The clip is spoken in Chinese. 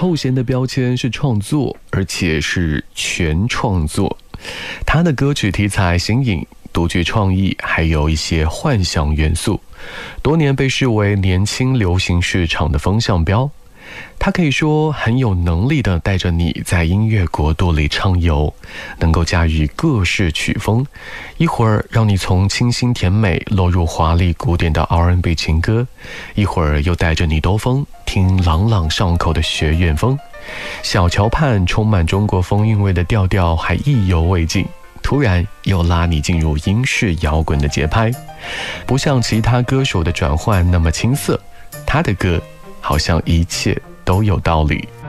后弦的标签是创作，而且是全创作。他的歌曲题材新颖，独具创意，还有一些幻想元素，多年被视为年轻流行市场的风向标。他可以说很有能力地带着你在音乐国度里畅游，能够驾驭各式曲风，一会儿让你从清新甜美落入华丽古典的 R&B 情歌，一会儿又带着你兜风听朗朗上口的学院风。小桥畔充满中国风韵味的调调还意犹未尽，突然又拉你进入英式摇滚的节拍。不像其他歌手的转换那么青涩，他的歌好像一切都有道理。